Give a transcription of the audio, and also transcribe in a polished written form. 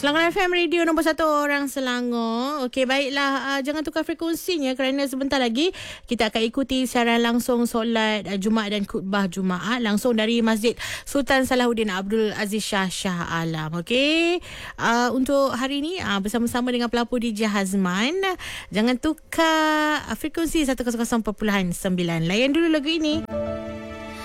Selangor FM Radio nombor 1 orang Selangor. Okey, baiklah, jangan tukar frekuensinya kerana sebentar lagi kita akan ikuti siaran langsung solat Jumaat dan khutbah Jumaat langsung dari Masjid Sultan Salahuddin Abdul Aziz Shah Alam. Okey, untuk hari ini bersama-sama dengan pelapor DJ Hazman. Jangan tukar frekuensi 100.9. Layan dulu lagu ini.